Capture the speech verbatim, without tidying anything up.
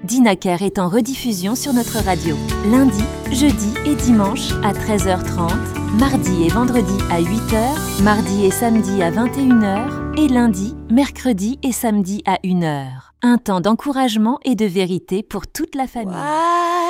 Dinaker est en rediffusion sur notre radio. Lundi, jeudi et dimanche à treize heures trente, mardi et vendredi à huit heures, mardi et samedi à vingt et une heures et lundi, mercredi et samedi à une heure. Un temps d'encouragement et de vérité pour toute la famille. Wow.